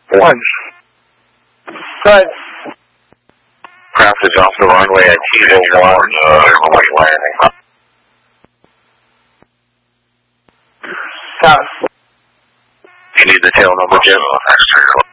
1. Good. Craft is off the runway at Kilo 1, white landing. Stop. You need the tail number, Jim?